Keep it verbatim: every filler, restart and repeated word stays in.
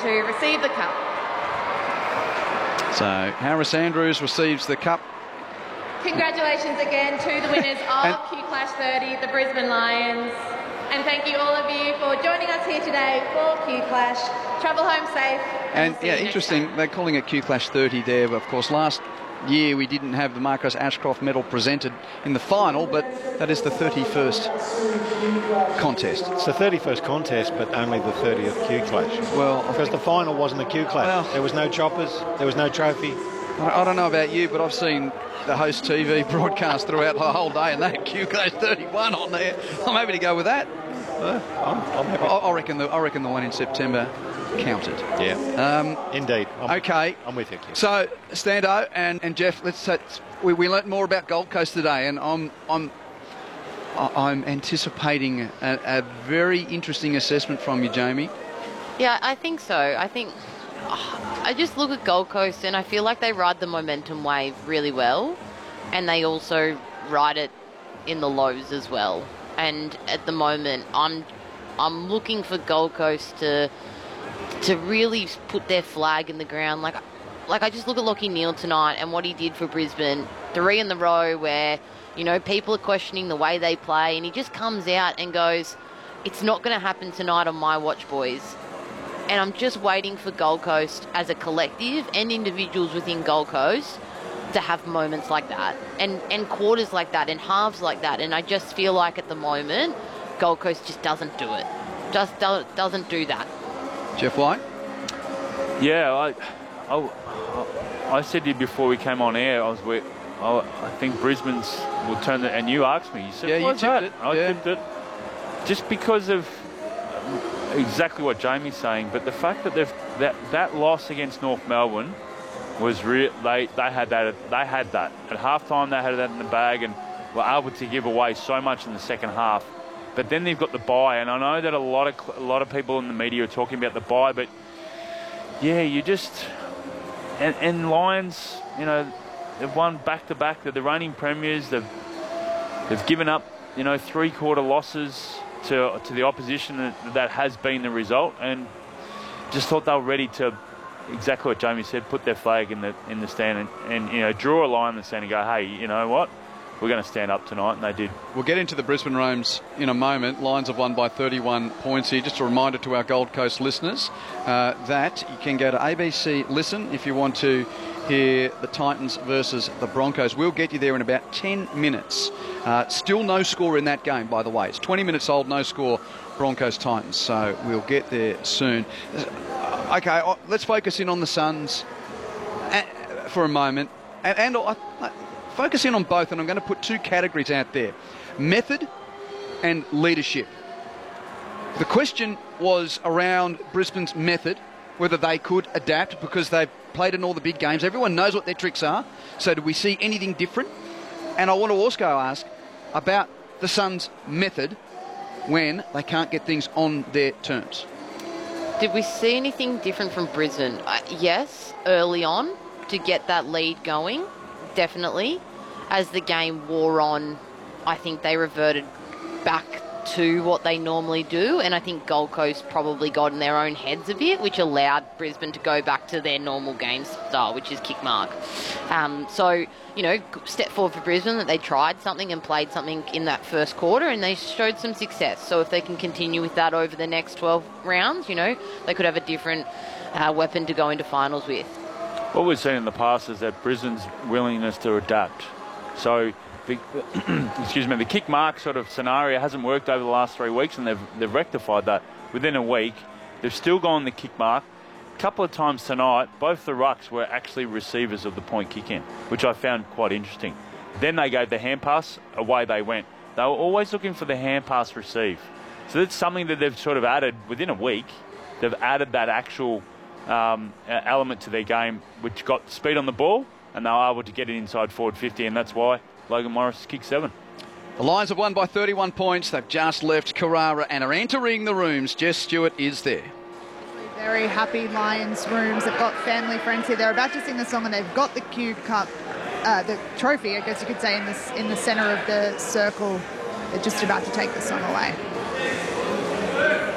to receive the cup. So Harris Andrews receives the cup. Congratulations again to the winners of Q Clash thirty, the Brisbane Lions. And thank you all of you for joining us here today for Q Clash. Travel home safe. And, and we'll yeah, interesting, they're calling it Q Clash thirty there. But of course, last year we didn't have the Marcos Ashcroft medal presented in the final, but that is the thirty-first contest. It's the thirty-first contest, but only the thirtieth Q Clash. Well, because the final wasn't a Q Clash. Well, there was no choppers, there was no trophy. I don't know about you, but I've seen the Host T V broadcast throughout the whole day, and they had Q Clash thirty-one on there. I'm happy to go with that. Uh, I'm, I'm happy. I, I reckon the I reckon the one in September counted. Yeah. Um, Indeed. I'm, okay. I'm with you. So Stando and, and Jeff, let's say, we we learnt more about Gold Coast today, and I'm I'm I'm anticipating a, a very interesting assessment from you, Jamie. Yeah, I think so. I think. I just look at Gold Coast and I feel like they ride the momentum wave really well, and they also ride it in the lows as well. And at the moment, I'm I'm looking for Gold Coast to to really put their flag in the ground. Like like I just look at Lachie Neale tonight and what he did for Brisbane, three in the row where, you know, people are questioning the way they play, and he just comes out and goes, "It's not going to happen tonight on my watch, boys." And I'm just waiting for Gold Coast as a collective and individuals within Gold Coast to have moments like that and, and quarters like that and halves like that. And I just feel like at the moment, Gold Coast just doesn't do it. Just do, doesn't do that. Jeff White? Yeah, I, I, I said to you before we came on air, I was with, I, I think Brisbane's will turn the, and you asked me, you said, yeah, you what's tipped that? it. I yeah. tipped it. Just because of exactly what Jamie's saying, but the fact that they've that that loss against North Melbourne was real. They they had that they had that at halftime. They had that in the bag and were able to give away so much in the second half. But then they've got the bye, and I know that a lot of a lot of people in the media are talking about the bye, but yeah, you just and, and Lions, you know, they've won back to back. They're the reigning premiers. They've they've given up, you know, three quarter losses to to the opposition. That, that has been the result, and just thought they were ready to, exactly what Jamie said, put their flag in the in the stand and, and you know, draw a line in the stand and go, hey, you know what, we're going to stand up tonight, and they did. We'll get into the Brisbane Roams in a moment. Lions have won by thirty-one points here. Just a reminder to our Gold Coast listeners uh, that you can go to A B C Listen if you want to hear the Titans versus the Broncos. We'll get you there in about ten minutes. Uh, still no score in that game, by the way. It's twenty minutes old, no score, Broncos Titans. So we'll get there soon. Okay, let's focus in on the Suns for a moment. And, and I, I, focus in on both, and I'm going to put two categories out there. Method and leadership. The question was around Brisbane's method, whether they could adapt because they've played in all the big games. Everyone knows what their tricks are. So do we see anything different? And I want to also ask about the Suns' method when they can't get things on their terms. Did we see anything different from Brisbane? Uh, yes, early on to get that lead going, definitely. As the game wore on, I think they reverted back to what they normally do, and I think Gold Coast probably got in their own heads a bit, which allowed Brisbane to go back to their normal game style, which is kick mark. Um, so, you know, step forward for Brisbane that they tried something and played something in that first quarter, and they showed some success. So if they can continue with that over the next twelve rounds, you know, they could have a different uh, weapon to go into finals with. What we've seen in the past is that Brisbane's willingness to adapt. So, the, excuse me, the kick mark sort of scenario hasn't worked over the last three weeks, and they've, they've rectified that within a week. They've still gone the kick mark. A couple of times tonight, both the rucks were actually receivers of the point kick-in, which I found quite interesting. Then they gave the hand pass, away they went. They were always looking for the hand pass receive. So that's something that they've sort of added within a week. They've added that actual um, element to their game, which got speed on the ball, and they were able to get it inside forward fifty, and that's why Logan Morris kicked seven. The Lions have won by thirty-one points. They've just left Carrara and are entering the rooms. Jess Stewart is there. Very happy Lions rooms. They've got family, friends here. They're about to sing the song, and they've got the Q Cup, uh, the trophy, I guess you could say, in this in the centre of the circle. They're just about to take the song away.